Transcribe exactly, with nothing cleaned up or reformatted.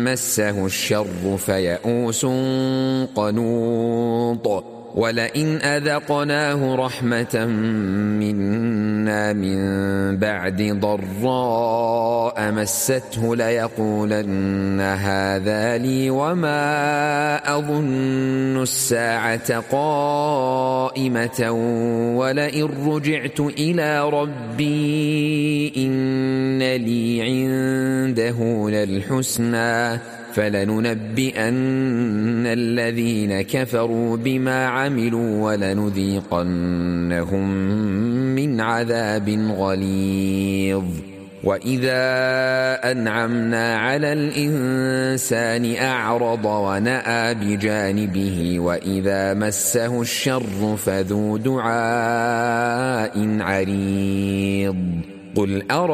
مسه الشر فيئوس قنوط ولئن أذقناه رحمة منا من بعد ضراء مسته ليقولن هذا لي وما أظن الساعة قائمة ولئن رجعت إلى ربي إن لي عنده للحسنى فلننبئن الذين كفروا بما عملوا ولنذيقنهم من عذاب غليظ. وإذا أنعمنا على الإنسان أعرض ونأى بجانبه وإذا مسه الشر فذو دعاء عريض. قل أرى